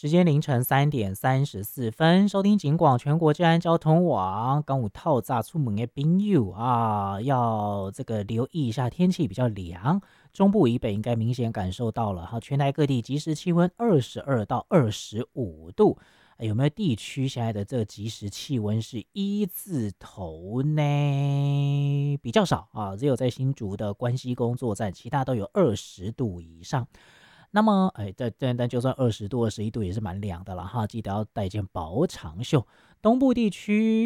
时间凌晨3:34，收听警广全国治安交通网。刚有透早出门的朋友啊，要这个留意一下天气比较凉，中部以北应该明显感受到了哈。全台各地即时气温22到25度，有没有地区现在的这个即时气温是一字头呢？比较少啊，只有在新竹的关西工作站，其他都有20度以上。那么，但就算20度、21度也是蛮凉的了哈，记得要带件薄长袖。东部地区